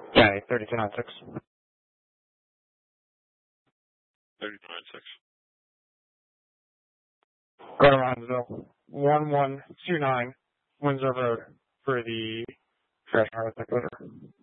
Yeah, 3296. 3296. Go to Ronsville. 1129 Windsor Road for the trash harvest loader.